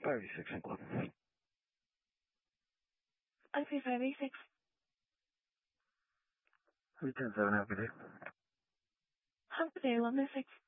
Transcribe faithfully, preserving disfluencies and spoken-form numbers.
five E six in Glove. I P five E six. three ten seven, happy day. Happy day, London six.